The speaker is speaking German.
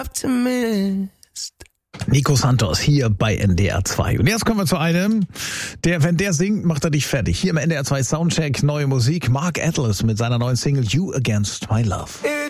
Nico Santos hier bei NDR 2. Und jetzt kommen wir zu einem, wenn der singt, macht er dich fertig. Hier im NDR 2 Soundcheck, neue Musik. Mark Atlas mit seiner neuen Single You Against My Love.